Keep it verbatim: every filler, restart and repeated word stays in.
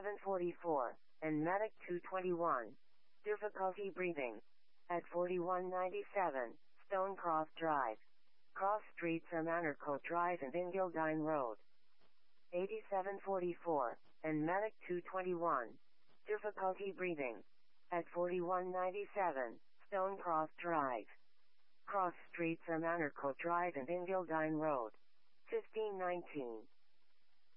eighty-seven forty-four, and Medic two twenty-one. Difficulty breathing. At forty-one ninety-seven, Stonecroft Drive. Cross streets are Manorcote Drive and Ingildine Road. eighty-seven forty-four, and Medic two twenty-one. Difficulty breathing. At forty-one ninety-seven, Stonecroft Drive. Cross streets are Manorcote Drive and Ingildine Road. fifteen nineteen,